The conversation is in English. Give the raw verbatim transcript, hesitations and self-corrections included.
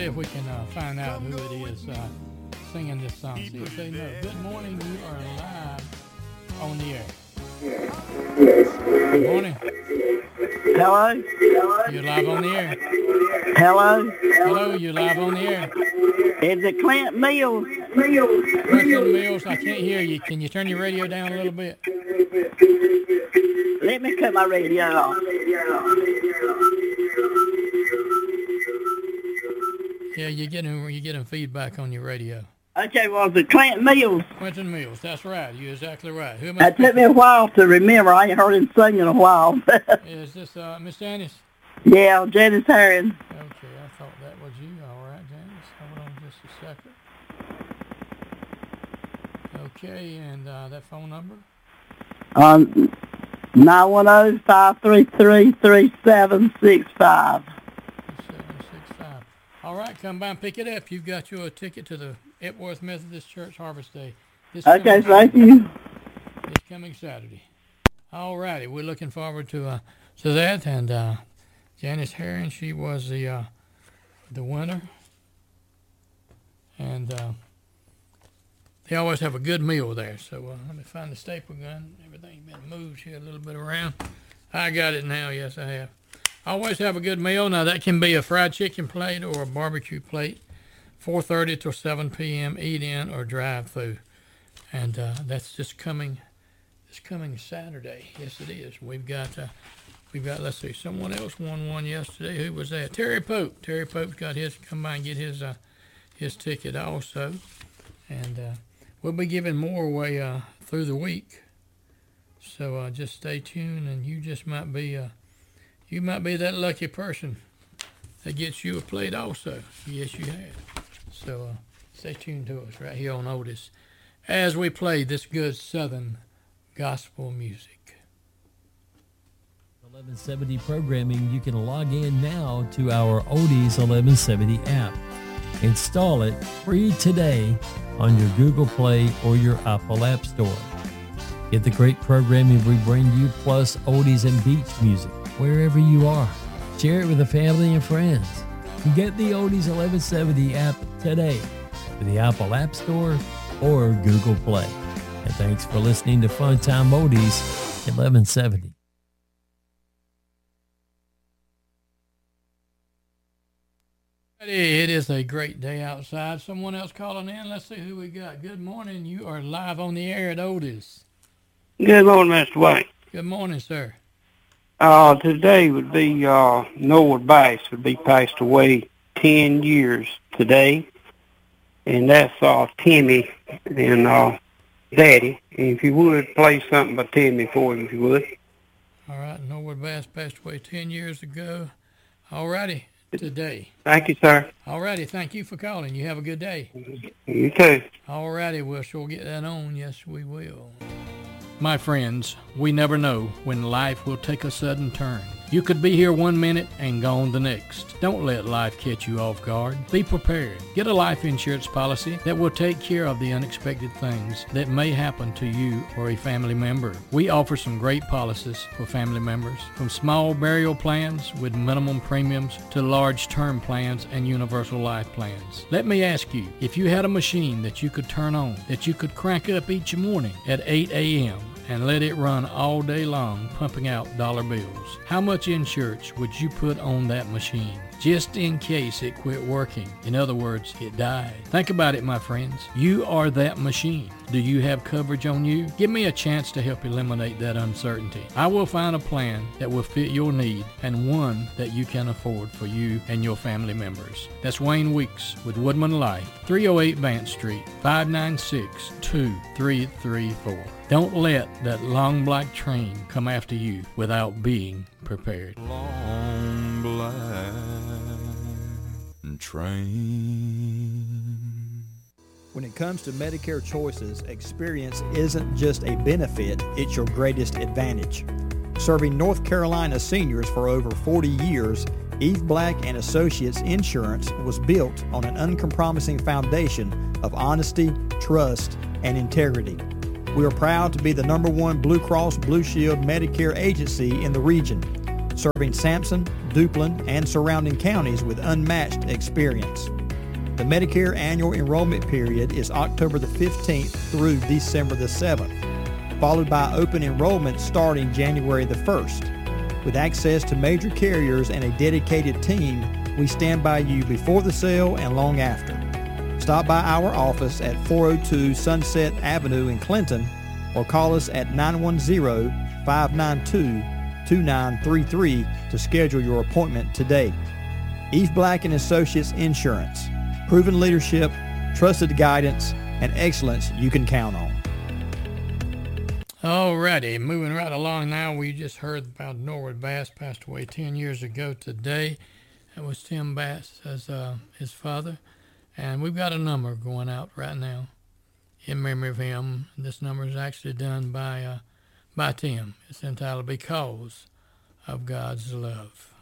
if we can uh, find out who it is uh, singing this song. See if they know. Good morning, you are live on the air. Good morning. Hello? You're live on the air. Hello? Hello, you're live on the air. Is it Clint Mills? Clinton Mills, I can't hear you. Can you turn your radio down a little bit? Let me cut my radio off. Yeah, you're getting you're getting feedback on your radio. Okay, well, it's Clint Mills. Quentin Mills, that's right. You're exactly right. Who am I That took me a while to remember. I ain't heard him sing in a while. Is this uh, Miss Janice? Yeah, Janice Herring. Okay, I thought that was you. All right, Janice. Hold on just a second. Okay, and uh, that phone number? Um, nine one zero, five three three, three seven six five. seven six five. All right, come by and pick it up. You've got your ticket to the Epworth Methodist Church Harvest Day. This Okay, coming, thank you. This coming Saturday. All righty, we're looking forward to uh, to that. And uh, Janice Herring, she was the uh, the winner. And uh, they always have a good meal there. So uh, let me find the staple gun. Everything's been moved here a little bit around. I got it now. Yes, I have. Always have a good meal. Now, that can be a fried chicken plate or a barbecue plate. four thirty till seven p.m. Eat in or drive through. And uh, that's just coming this coming Saturday. Yes, it is. We've got, uh, we've got. let's see, someone else won one yesterday. Who was that? Terry Pope. Terry Pope's got his. Come by and get his, uh, his ticket also. And uh, we'll be giving more away uh, through the week. So uh, just stay tuned, and you just might be... Uh, You might be that lucky person that gets you a plate also. Yes, you have. So uh, stay tuned to us right here on Otis as we play this good Southern gospel music. eleven seventy programming, you can log in now to our Otis eleven seventy app. Install it free today on your Google Play or your Apple App Store. Get the great programming we bring you, plus oldies and beach music, wherever you are. Share it with the family and friends. Get the Otis eleven seventy app today with the Apple App Store or Google Play. And thanks for listening to Fun Time Otis eleven seventy. It is a great day outside. Someone else calling in. Let's see who we got. Good morning. You are live on the air at Otis. Good morning, Mister White. Good morning, sir. Uh, today would be, uh, Noah Bass would be passed away ten years today. And that's, uh, Timmy and, uh, Daddy. And if you would, play something by Timmy for him, if you would. All right. Noah Bass passed away ten years ago. All righty. Today. Thank you, sir. All righty. Thank you for calling. You have a good day. You too. All righty. We'll sure get that on. Yes, we will. My friends, we never know when life will take a sudden turn. You could be here one minute and gone the next. Don't let life catch you off guard. Be prepared. Get a life insurance policy that will take care of the unexpected things that may happen to you or a family member. We offer some great policies for family members, from small burial plans with minimum premiums to large term plans and universal life plans. Let me ask you, if you had a machine that you could turn on, that you could crank up each morning at eight a.m., and let it run all day long pumping out dollar bills, how much insurance would you put on that machine just in case it quit working? In other words, it died. Think about it, my friends. You are that machine. Do you have coverage on you? Give me a chance to help eliminate that uncertainty. I will find a plan that will fit your need and one that you can afford for you and your family members. That's Wayne Weeks with Woodman Life, three oh eight Vance Street, five nine six, two three three four. Don't let that long black train come after you without being prepared. Long black train. When it comes to Medicare choices, experience isn't just a benefit, it's your greatest advantage. Serving North Carolina seniors for over forty years, Eve Black and Associates Insurance was built on an uncompromising foundation of honesty, trust, and integrity. We are proud to be the number one Blue Cross Blue Shield Medicare agency in the region. serving Sampson, Duplin, and surrounding counties with unmatched experience. The Medicare annual enrollment period is October the fifteenth through December the seventh, followed by open enrollment starting January the first. With access to major carriers and a dedicated team, we stand by you before the sale and long after. Stop by our office at four oh two Sunset Avenue in Clinton or call us at nine one zero, five nine two, two nine three three to schedule your appointment today. Eve Black and Associates Insurance. Proven leadership, trusted guidance, and excellence you can count on. Alrighty, moving right along now. We just heard about Norwood Bass, passed away ten years ago today. That was Tim Bass as uh, his father. And we've got a number going out right now in memory of him. This number is actually done by uh, by Tim. It's entitled Because of God's Love.